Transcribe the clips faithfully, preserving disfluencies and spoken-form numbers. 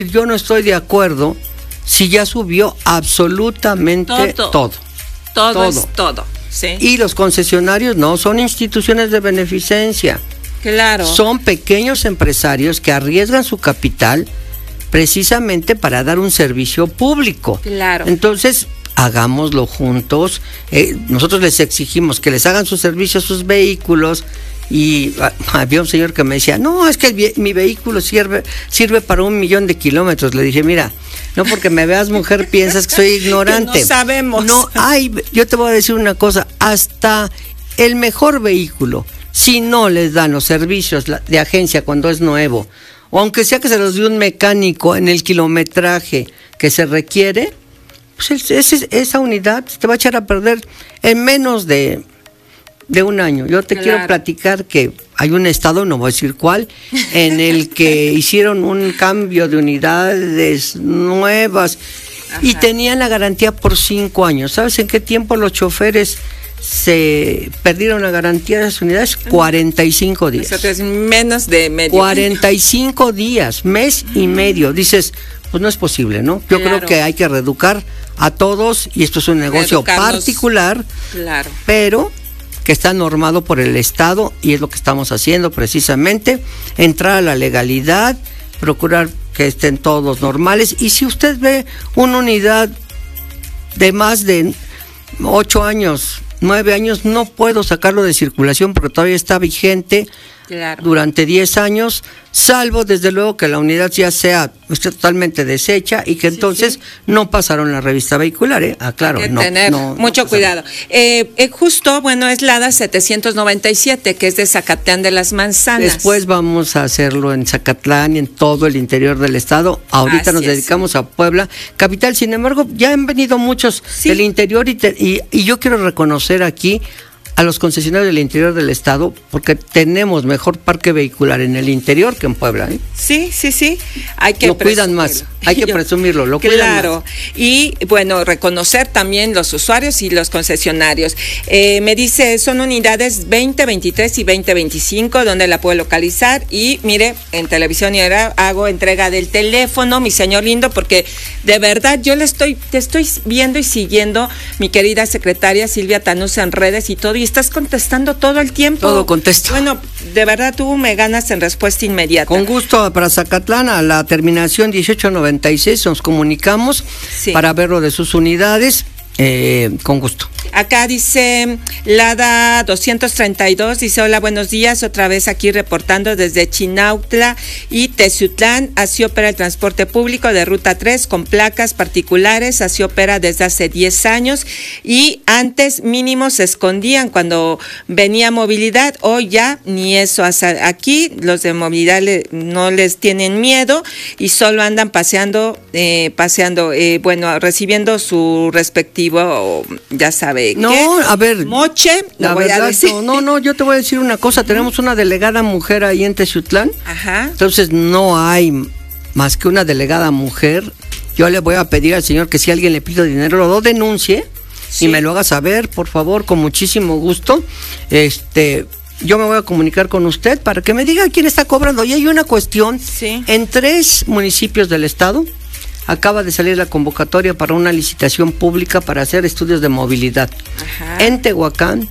Yo no estoy de acuerdo si ya subió absolutamente todo. Todo, todo, todo. es todo. Sí. Y los concesionarios no son instituciones de beneficencia. Claro. Son pequeños empresarios que arriesgan su capital precisamente para dar un servicio público. Claro. Entonces, hagámoslo juntos. Eh, nosotros les exigimos que les hagan su servicio a sus vehículos. Y ah, había un señor que me decía, no, es que el, mi vehículo sirve sirve para un millón de kilómetros. Le dije, mira, no porque me veas mujer piensas que soy ignorante. Que no sabemos. No hay, yo te voy a decir una cosa, hasta el mejor vehículo, si no les dan los servicios de agencia cuando es nuevo, o aunque sea que se los dé un mecánico en el kilometraje que se requiere, pues ese, esa unidad te va a echar a perder en menos de... de un año. Yo te claro. quiero platicar que hay un estado, no voy a decir cuál, en el que hicieron un cambio de unidades nuevas. Ajá. Y tenían la garantía por cinco años. ¿Sabes en qué tiempo los choferes se perdieron la garantía de las unidades? cuarenta y cinco días. O sea, es menos de medio. cuarenta y cinco días, mes y medio. Dices, pues no es posible, ¿no? Yo claro. creo que hay que reeducar a todos y esto es un negocio particular, claro. pero que está normado por el Estado y es lo que estamos haciendo precisamente, entrar a la legalidad, procurar que estén todos normales. Y si usted ve una unidad de más de ocho años, nueve años, no puedo sacarlo de circulación porque todavía está vigente claro. durante diez años, salvo desde luego que la unidad ya sea esté totalmente deshecha y que sí, entonces sí. no pasaron la revista vehicular, ¿eh? Ah, claro, hay que no, tener no, mucho no cuidado. Eh, eh, justo, bueno, es la ADA setecientos noventa y siete, que es de Zacatlán de las Manzanas. Después vamos a hacerlo en Zacatlán y en todo el interior del estado. Ahorita Así nos dedicamos es. a Puebla, capital. Sin embargo, ya han venido muchos sí. del interior y, te, y, y yo quiero reconocer aquí a los concesionarios del interior del estado, porque tenemos mejor parque vehicular en el interior que en Puebla, ¿eh? Sí, sí, sí. Hay que lo cuidan más, hay que presumirlo, lo cuidan claro. más. Y bueno, reconocer también los usuarios y los concesionarios. Eh, me dice, son unidades veinte veintitrés y veinte veinticinco, donde la puedo localizar. Y mire, en televisión y ahora hago entrega del teléfono, mi señor lindo, porque de verdad yo le estoy, te estoy viendo y siguiendo, mi querida secretaria Silvia Tanusa en redes y todo, y estás contestando todo el tiempo. Todo contesto. Bueno, de verdad tú me ganas en respuesta inmediata. Con gusto para Zacatlán, a la terminación dieciocho noventa y seis nos comunicamos sí. para ver lo de sus unidades. Eh, con gusto. Acá dice Lada doscientos treinta y dos, dice hola, buenos días, otra vez aquí reportando desde Chinautla y Teciutlán. Así opera el transporte público de Ruta tres con placas particulares, así opera desde hace diez años y antes mínimo se escondían cuando venía movilidad, hoy ya ni eso. Aquí los de movilidad le, no les tienen miedo y solo andan paseando, eh, paseando, eh, bueno, recibiendo su respectivo, ya sabe no, qué. a ver, moche, la voy verdad, a decir. No, no, no, yo te voy a decir una cosa, tenemos una delegada mujer ahí en Teciutlán, Ajá. entonces no hay más que una delegada mujer. Yo le voy a pedir al señor que si alguien le pide dinero, lo denuncie sí. y me lo haga saber, por favor, con muchísimo gusto. Este, yo me voy a comunicar con usted para que me diga quién está cobrando. Y hay una cuestión, sí. en tres municipios del estado, acaba de salir la convocatoria para una licitación pública para hacer estudios de movilidad. Ajá. En Tehuacán,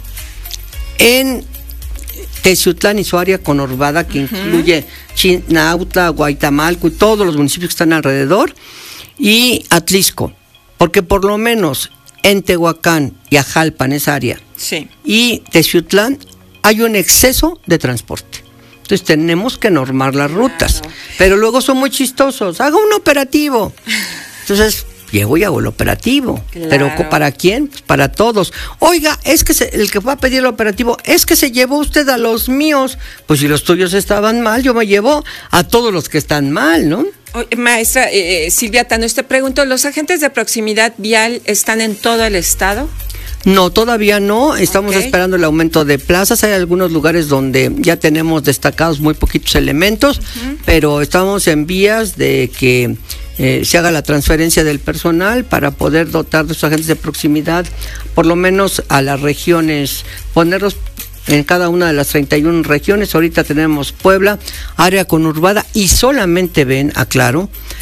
en Teciutlán y su área conurbada, que uh-huh. incluye Chinautla, Guaitamalco y todos los municipios que están alrededor, y Atlisco, porque por lo menos en Tehuacán y Ajalpa, en esa área, sí. y Teciutlán, hay un exceso de transporte. Entonces tenemos que normar las rutas, claro. pero luego son muy chistosos. Haga un operativo. Entonces llego y hago el operativo. Claro. Pero ¿para quién? Pues para todos. Oiga, es que se, el que va a pedir el operativo, es que se llevó usted a los míos. Pues si los tuyos estaban mal, yo me llevo a todos los que están mal, ¿no? Oye, maestra eh, Silvia Tano, te pregunto, ¿los agentes de proximidad vial están en todo el estado? No, todavía no, estamos okay. esperando el aumento de plazas. Hay algunos lugares donde ya tenemos destacados muy poquitos elementos, uh-huh. pero estamos en vías de que eh, se haga la transferencia del personal para poder dotar de sus agentes de proximidad, por lo menos a las regiones, ponerlos en cada una de las treinta y una regiones. Ahorita tenemos Puebla, área conurbada, y solamente ven, aclaro,